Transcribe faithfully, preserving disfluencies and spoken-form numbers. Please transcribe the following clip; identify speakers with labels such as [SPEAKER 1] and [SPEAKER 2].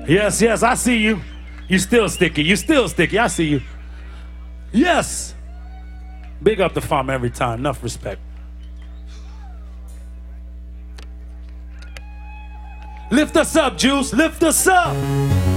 [SPEAKER 1] Yes, yes, I see you. You still sticky. You still sticky. I see you. Yes. Big up the farm every time. Enough respect. Lift us up, Juice. Lift us up.